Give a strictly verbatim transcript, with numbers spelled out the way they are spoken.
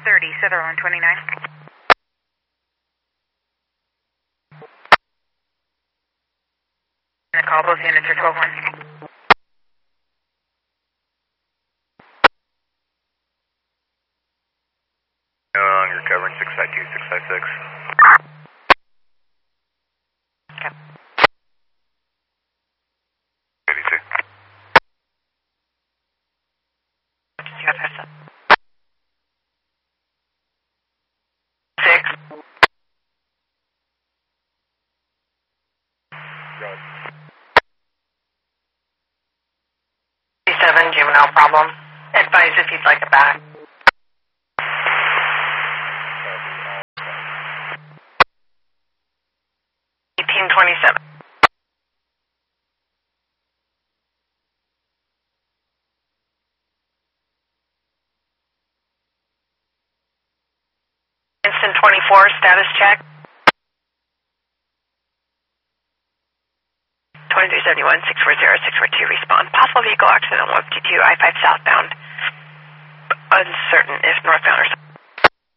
thirty, Sutherland twenty-nine. The call, both units are twelve one. No longer covering six five two, six five six. Okay. eighty-two. You got heads up. Six. Right. Seven, juvenile problem. Advise if you'd like it back. eighteen twenty-seven. Instant twenty-four, status check. twenty-three seventy-one, six four zero, six four two, respond. Possible vehicle accident on one fifty-two, I five southbound. Uncertain if northbound or southbound.